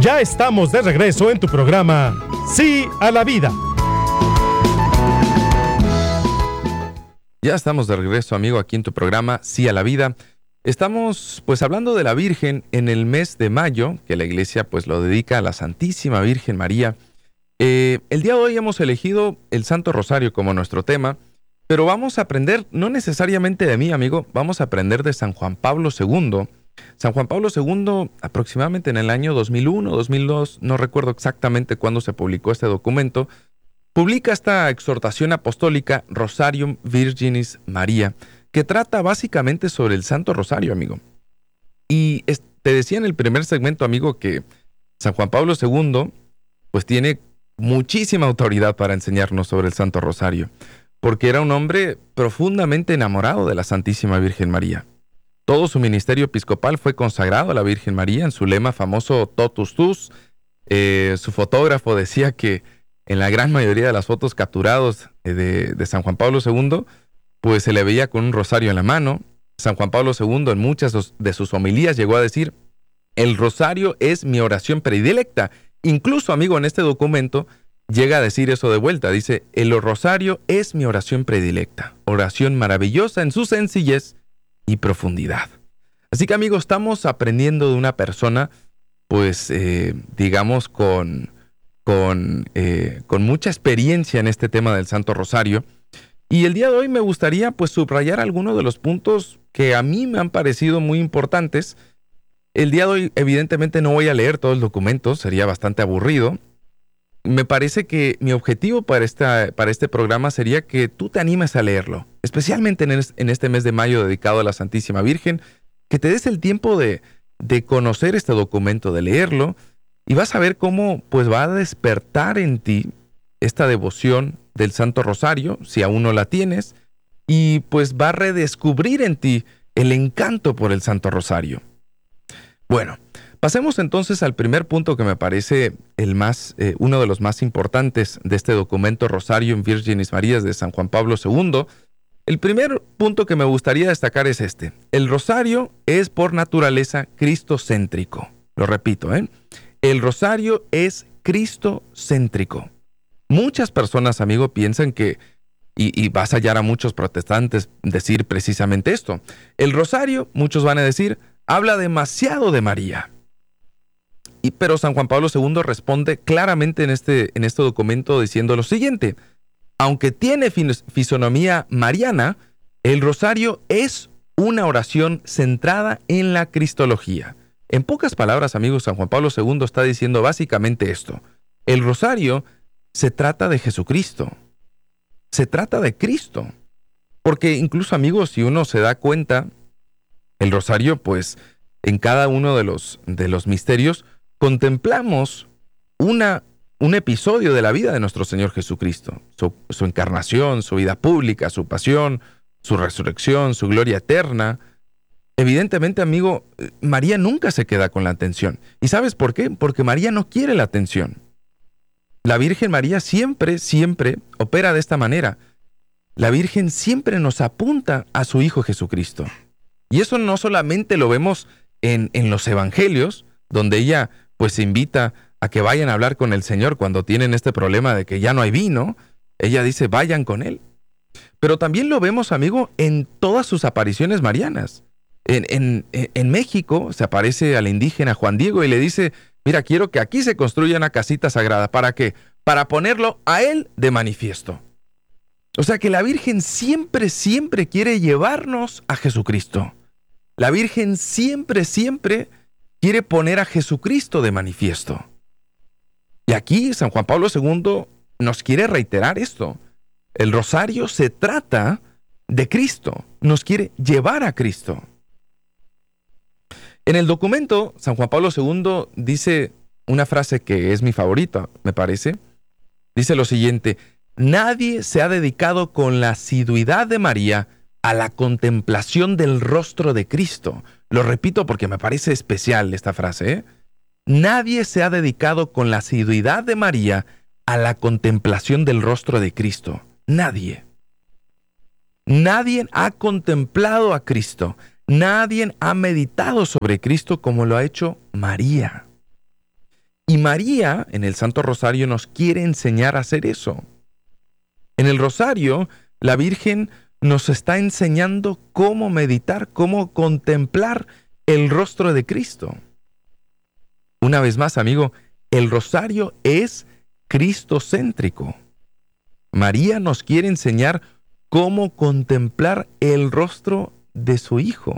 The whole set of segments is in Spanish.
Ya estamos de regreso en tu programa Sí a la Vida. Ya estamos de regreso, amigo, aquí en tu programa Sí a la Vida. Estamos pues hablando de la Virgen en el mes de mayo, que la iglesia pues lo dedica a la Santísima Virgen María. El día de hoy hemos elegido el Santo Rosario como nuestro tema, pero vamos a aprender no necesariamente de mí, amigo, vamos a aprender de San Juan Pablo II. San Juan Pablo II, aproximadamente en el año 2001, 2002, no recuerdo exactamente cuándo se publicó este documento, publica esta exhortación apostólica Rosarium Virginis Maria, que trata básicamente sobre el Santo Rosario, amigo. Y te decía en el primer segmento, amigo, que San Juan Pablo II pues tiene muchísima autoridad para enseñarnos sobre el Santo Rosario, porque era un hombre profundamente enamorado de la Santísima Virgen María. Todo su ministerio episcopal fue consagrado a la Virgen María en su lema famoso Totus Tus. Su fotógrafo decía que en la gran mayoría de las fotos capturadas de San Juan Pablo II, pues se le veía con un rosario en la mano. San Juan Pablo II en muchas de sus homilías llegó a decir, el rosario es mi oración predilecta. Incluso, amigo, en este documento llega a decir eso de vuelta. Dice, el rosario es mi oración predilecta. Oración maravillosa en su sencillez y profundidad. Así que, amigo, estamos aprendiendo de una persona, pues, digamos, con mucha experiencia en este tema del Santo Rosario. Y el día de hoy me gustaría pues subrayar algunos de los puntos que a mí me han parecido muy importantes. El día de hoy evidentemente no voy a leer todo el documento, sería bastante aburrido. Me parece que mi objetivo para este programa sería que tú te animes a leerlo, especialmente en este mes de mayo dedicado a la Santísima Virgen, que te des el tiempo de conocer este documento, de leerlo, y vas a ver cómo pues va a despertar en ti esta devoción del Santo Rosario, si aún no la tienes, y pues va a redescubrir en ti el encanto por el Santo Rosario. Bueno, pasemos entonces al primer punto que me parece uno de los más importantes de este documento Rosarium Virginis Marias de San Juan Pablo II. El primer punto que me gustaría destacar es este. El rosario es por naturaleza cristocéntrico. Lo repito, El rosario es cristocéntrico. Muchas personas, amigo, piensan que, y vas a hallar a muchos protestantes decir precisamente esto, el rosario, muchos van a decir, habla demasiado de María. Pero San Juan Pablo II responde claramente en este documento diciendo lo siguiente, aunque tiene fisonomía mariana, el rosario es una oración centrada en la cristología. En pocas palabras, amigos, San Juan Pablo II está diciendo básicamente esto. El rosario se trata de Jesucristo. Se trata de Cristo. Porque incluso, amigos, si uno se da cuenta, el rosario, pues, en cada uno de los misterios, contemplamos un episodio de la vida de nuestro Señor Jesucristo. Su encarnación, su vida pública, su pasión, su resurrección, su gloria eterna. Evidentemente, amigo, María nunca se queda con la atención. ¿Y sabes por qué? Porque María no quiere la atención. La Virgen María siempre opera de esta manera. La Virgen siempre nos apunta a su Hijo Jesucristo. Y eso no solamente lo vemos en los evangelios, donde ella pues invita a que vayan a hablar con el Señor cuando tienen este problema de que ya no hay vino. Ella dice, vayan con Él. Pero también lo vemos, amigo, en todas sus apariciones marianas. En México se aparece al indígena Juan Diego y le dice, mira, quiero que aquí se construya una casita sagrada. ¿Para qué? Para ponerlo a Él de manifiesto. O sea que la Virgen siempre quiere llevarnos a Jesucristo. La Virgen siempre quiere poner a Jesucristo de manifiesto. Y aquí San Juan Pablo II nos quiere reiterar esto. El rosario se trata de Cristo, nos quiere llevar a Cristo. En el documento, San Juan Pablo II dice una frase que es mi favorita, me parece. Dice lo siguiente, nadie se ha dedicado con la asiduidad de María a la contemplación del rostro de Cristo. Lo repito porque me parece especial esta frase, Nadie se ha dedicado con la asiduidad de María a la contemplación del rostro de Cristo. Nadie. Nadie ha contemplado a Cristo. Nadie ha meditado sobre Cristo como lo ha hecho María. Y María, en el Santo Rosario, nos quiere enseñar a hacer eso. En el Rosario, la Virgen nos está enseñando cómo meditar, cómo contemplar el rostro de Cristo. Una vez más, amigo, el Rosario es cristocéntrico. María nos quiere enseñar cómo contemplar el rostro de su Hijo.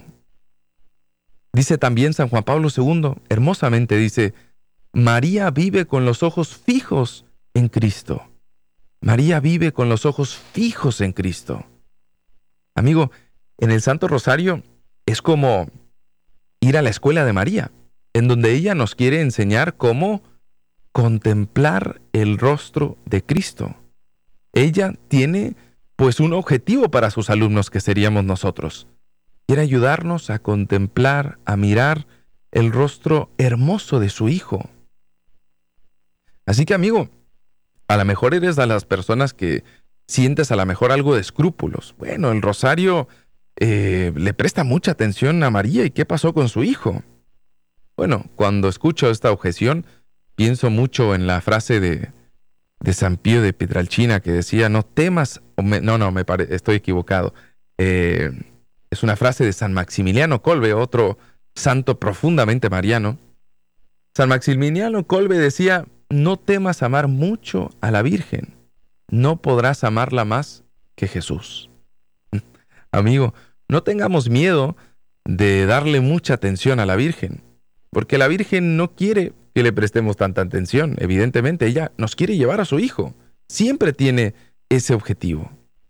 Dice también San Juan Pablo II, hermosamente dice, María vive con los ojos fijos en Cristo. María vive con los ojos fijos en Cristo. Amigo, en el Santo Rosario es como ir a la escuela de María, en donde ella nos quiere enseñar cómo contemplar el rostro de Cristo. Ella tiene pues un objetivo para sus alumnos que seríamos nosotros. Quiere ayudarnos a contemplar, a mirar el rostro hermoso de su Hijo. Así que, amigo, a lo mejor eres de las personas que sientes a lo mejor algo de escrúpulos. Bueno, el Rosario le presta mucha atención a María. ¿Y qué pasó con su Hijo? Bueno, cuando escucho esta objeción, pienso mucho en la frase de San Pío de Pietrelcina que decía, no temas, estoy equivocado. Es una frase de San Maximiliano Kolbe, otro santo profundamente mariano. San Maximiliano Kolbe decía, no temas amar mucho a la Virgen, no podrás amarla más que Jesús. Amigo, no tengamos miedo de darle mucha atención a la Virgen, porque la Virgen no quiere que le prestemos tanta atención. Evidentemente, ella nos quiere llevar a su Hijo. Siempre tiene ese objetivo.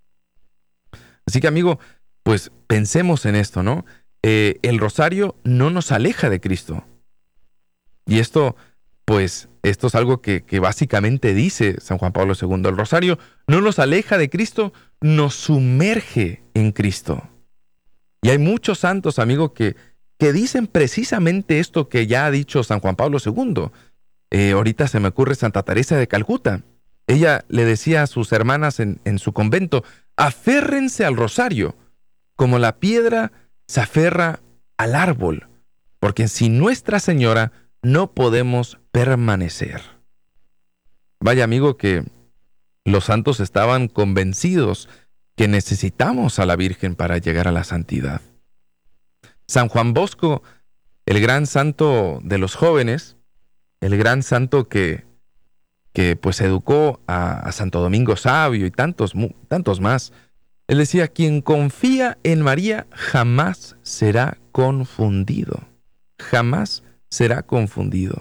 Así que, amigo, pues pensemos en esto, ¿no? El Rosario no nos aleja de Cristo. Y esto es algo que básicamente dice San Juan Pablo II. El Rosario no nos aleja de Cristo, nos sumerge en Cristo. Y hay muchos santos, amigo, que dicen precisamente esto que ya ha dicho San Juan Pablo II. Ahorita se me ocurre Santa Teresa de Calcuta. Ella le decía a sus hermanas en su convento, aférrense al Rosario, como la piedra se aferra al árbol, porque sin Nuestra Señora no podemos permanecer. Vaya, amigo, que los santos estaban convencidos que necesitamos a la Virgen para llegar a la santidad. San Juan Bosco, el gran santo de los jóvenes, el gran santo que pues educó a Santo Domingo Sabio y tantos más, él decía, quien confía en María jamás será confundido. Jamás será confundido.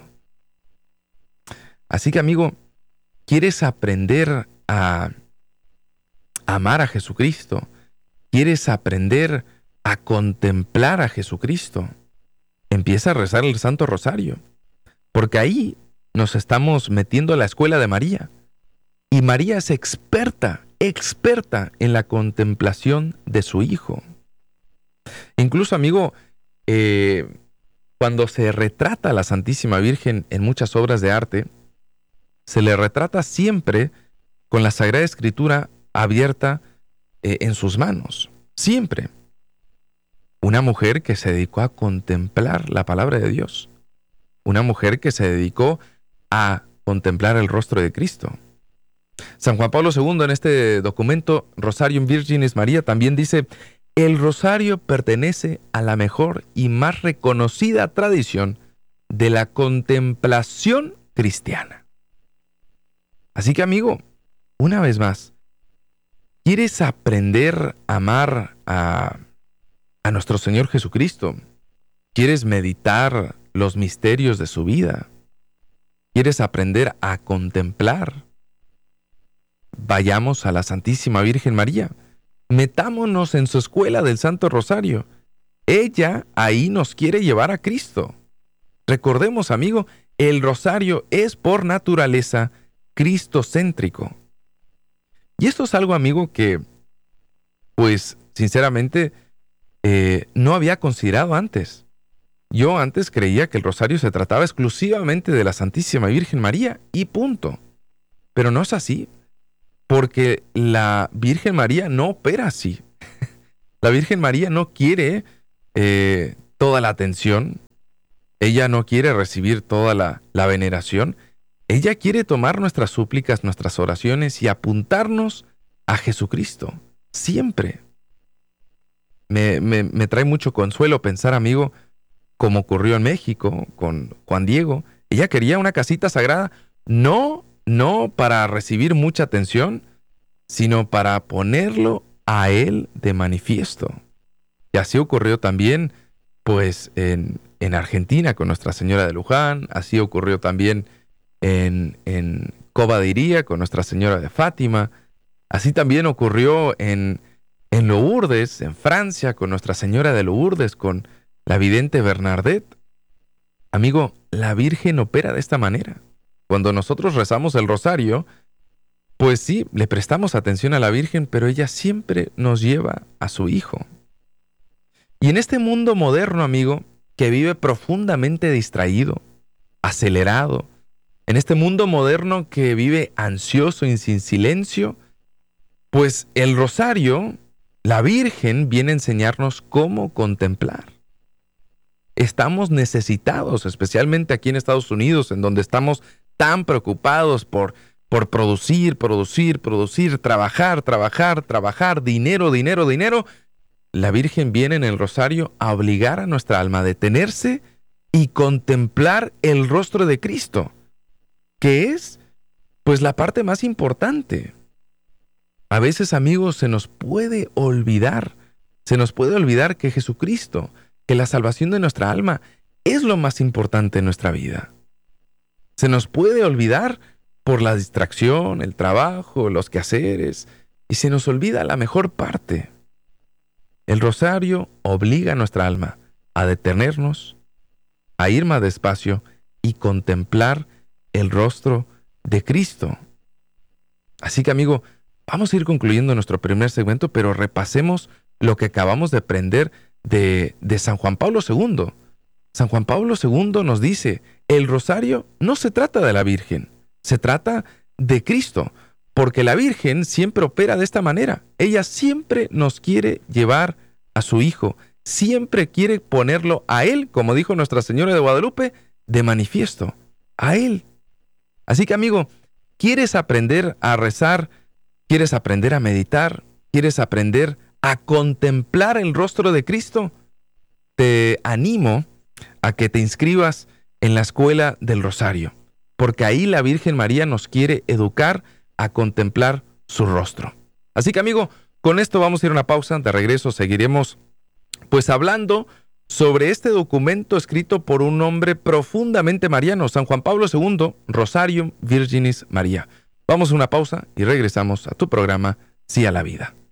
Así que, amigo, ¿quieres aprender a amar a Jesucristo? ¿Quieres aprender a contemplar a Jesucristo? Empieza a rezar el Santo Rosario, porque ahí nos estamos metiendo a la escuela de María. Y María es experta en la contemplación de su Hijo. Incluso, amigo, cuando se retrata a la Santísima Virgen en muchas obras de arte, se le retrata siempre con la Sagrada Escritura abierta en sus manos. Siempre. Una mujer que se dedicó a contemplar la palabra de Dios. Una mujer que se dedicó a contemplar el rostro de Cristo. San Juan Pablo II en este documento, Rosarium Virginis Maria, también dice, el rosario pertenece a la mejor y más reconocida tradición de la contemplación cristiana. Así que, amigo, una vez más, ¿quieres aprender a amar a nuestro Señor Jesucristo? ¿Quieres meditar los misterios de su vida? ¿Quieres aprender a contemplar? Vayamos a la Santísima Virgen María. Metámonos en su escuela del Santo Rosario. Ella ahí nos quiere llevar a Cristo. Recordemos, amigo, el Rosario es por naturaleza cristocéntrico. Y esto es algo, amigo, que, pues, sinceramente, no había considerado antes. Yo antes creía que el Rosario se trataba exclusivamente de la Santísima Virgen María y punto. Pero no es así, porque la Virgen María no opera así. La Virgen María no quiere toda la atención. Ella no quiere recibir toda la veneración. Ella quiere tomar nuestras súplicas, nuestras oraciones y apuntarnos a Jesucristo. Siempre. Me trae mucho consuelo pensar, amigo, como ocurrió en México con Juan Diego. Ella quería una casita sagrada, no para recibir mucha atención, sino para ponerlo a él de manifiesto. Y así ocurrió también, pues, en Argentina con Nuestra Señora de Luján, así ocurrió también en Cova de Iría con Nuestra Señora de Fátima, así también ocurrió en Lourdes, en Francia, con Nuestra Señora de Lourdes, con la vidente Bernadette. Amigo, la Virgen opera de esta manera. Cuando nosotros rezamos el rosario, pues sí, le prestamos atención a la Virgen, pero ella siempre nos lleva a su Hijo. Y en este mundo moderno, amigo, que vive profundamente distraído, acelerado, en este mundo moderno que vive ansioso y sin silencio, pues el rosario, la Virgen viene a enseñarnos cómo contemplar. Estamos necesitados, especialmente aquí en Estados Unidos, en donde estamos tan preocupados por producir, trabajar, dinero. La Virgen viene en el rosario a obligar a nuestra alma a detenerse y contemplar el rostro de Cristo, que es, pues, la parte más importante. A veces, amigos, se nos puede olvidar que Jesucristo, que la salvación de nuestra alma es lo más importante en nuestra vida. Se nos puede olvidar por la distracción, el trabajo, los quehaceres, y se nos olvida la mejor parte. El rosario obliga a nuestra alma a detenernos, a ir más despacio y contemplar el rostro de Cristo. Así que, amigo, vamos a ir concluyendo nuestro primer segmento, pero repasemos lo que acabamos de aprender de San Juan Pablo II. San Juan Pablo II nos dice, el rosario no se trata de la Virgen, se trata de Cristo, porque la Virgen siempre opera de esta manera. Ella siempre nos quiere llevar a su Hijo, siempre quiere ponerlo a Él, como dijo Nuestra Señora de Guadalupe, de manifiesto, a Él. Así que, amigo, ¿quieres aprender a rezar? ¿Quieres aprender a meditar? ¿Quieres aprender a contemplar el rostro de Cristo? Te animo a que te inscribas en la Escuela del Rosario, porque ahí la Virgen María nos quiere educar a contemplar su rostro. Así que, amigo, con esto vamos a ir a una pausa. De regreso seguiremos, pues, hablando sobre este documento escrito por un hombre profundamente mariano, San Juan Pablo II, Rosarium Virginis Maria. Vamos a una pausa y regresamos a tu programa Sí a la Vida.